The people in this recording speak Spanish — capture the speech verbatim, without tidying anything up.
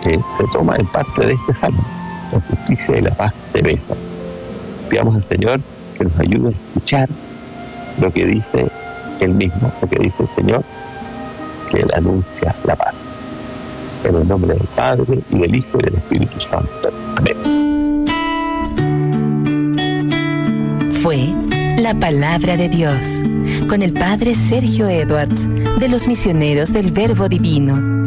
eh, se toma en parte de este salmo. La justicia y la paz te besan. Pidamos al Señor que nos ayude a escuchar lo que dice Él mismo, lo que dice el Señor, que Él anuncia la paz. En el nombre del Padre, y del Hijo, y del Espíritu Santo. Amén. Fue la Palabra de Dios, con el Padre Sergio Edwards, de los Misioneros del Verbo Divino.